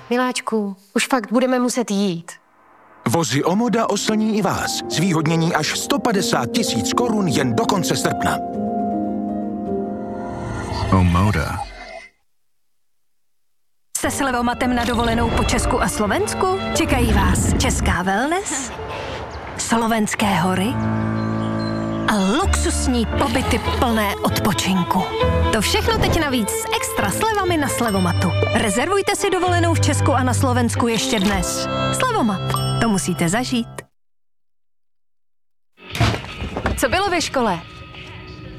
Miláčku, už fakt budeme muset jít. Vozy Omoda oslní i vás. Zvýhodnění až 150 000 korun jen do konce srpna. Omoda. Se slevomatem na dovolenou po Česku a Slovensku čekají vás česká wellness, slovenské hory a luxusní pobyty plné odpočinku. To všechno teď navíc s extra slevami na Slevomatu. Rezervujte si dovolenou v Česku a na Slovensku ještě dnes. Slevomat. To musíte zažít. Co bylo ve škole?